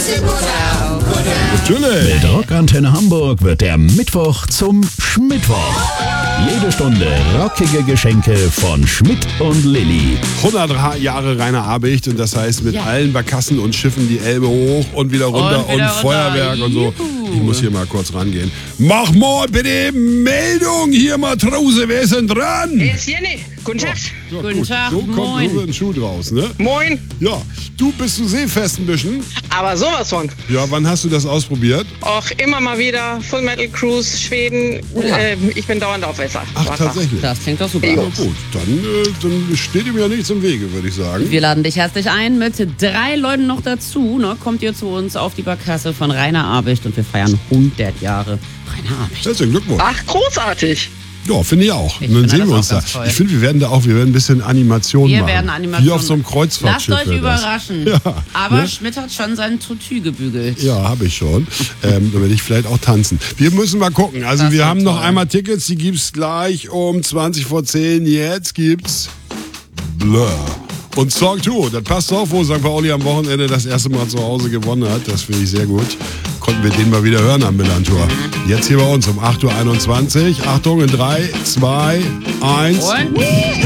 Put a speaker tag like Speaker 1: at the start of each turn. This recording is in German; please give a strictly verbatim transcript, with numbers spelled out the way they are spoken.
Speaker 1: Natürlich. Mit Rockantenne Hamburg wird der Mittwoch zum Schmittwoch. Jede Stunde rockige Geschenke von Schmidt und Lilly.
Speaker 2: hundert Jahre Rainer Abicht und das heißt mit
Speaker 3: Ja.
Speaker 2: allen Barkassen und Schiffen die Elbe hoch und wieder runter und,
Speaker 3: Und wieder runter.
Speaker 2: Feuerwerk und so.
Speaker 3: Juhu.
Speaker 2: Ich muss hier mal kurz rangehen. Mach mal bitte Meldung hier, Matrose, wer ist denn dran?
Speaker 4: Hier ist Jenny. Guten Tag.
Speaker 2: Ja,
Speaker 3: Guten
Speaker 2: gut.
Speaker 3: Tag,
Speaker 2: So kommt
Speaker 3: moin.
Speaker 2: nur ein Schuh draus, ne?
Speaker 4: Moin.
Speaker 2: Ja, du bist du seefest ein bisschen.
Speaker 4: Aber sowas von.
Speaker 2: Ja, wann hast du das ausprobiert?
Speaker 4: Auch immer mal wieder Full Metal Cruise, Schweden. Äh, ich bin dauernd auf Wasser.
Speaker 2: Ach,
Speaker 4: Wasser.
Speaker 2: tatsächlich.
Speaker 3: Das klingt doch super.
Speaker 2: Ja, gut, dann, äh, dann steht ihm ja nichts im Wege, würde ich sagen.
Speaker 3: Wir laden dich herzlich ein mit drei Leuten noch dazu. Ne? Kommt ihr zu uns auf die Barkasse von Rainer Abicht und wir feiern hundert Jahre Rainer Abicht.
Speaker 2: Herzlichen Glückwunsch.
Speaker 4: Ach, großartig.
Speaker 2: Ja, finde ich auch.
Speaker 3: Ich
Speaker 2: Und dann
Speaker 3: finde
Speaker 2: sehen
Speaker 3: das
Speaker 2: wir
Speaker 3: auch
Speaker 2: uns da.
Speaker 3: ganz toll.
Speaker 2: Ich finde, wir werden da auch, wir werden ein bisschen Animation
Speaker 3: Wir
Speaker 2: machen.
Speaker 3: werden Animation
Speaker 2: Wie auf so einem
Speaker 3: Lasst
Speaker 2: Kreuzfahrtschiff.
Speaker 3: euch
Speaker 2: wird das.
Speaker 3: überraschen.
Speaker 2: Ja,
Speaker 3: Aber
Speaker 2: ne?
Speaker 3: Schmidt hat schon sein Tutu gebügelt.
Speaker 2: Ja, habe ich schon. ähm, da werde ich vielleicht auch tanzen. Wir müssen mal gucken. Also
Speaker 3: Das
Speaker 2: wir
Speaker 3: wird
Speaker 2: haben noch
Speaker 3: toll.
Speaker 2: einmal Tickets, die gibt's gleich um zwanzig vor zehn. Jetzt gibt's Blur. Und Song zwei, das passt auch, wo Sankt Pauli am Wochenende das erste Mal zu Hause gewonnen hat. Das finde ich sehr gut. Konnten wir den mal wieder hören am Millantor. Jetzt hier bei uns um acht Uhr einundzwanzig. Achtung in drei, zwei, eins.
Speaker 3: Und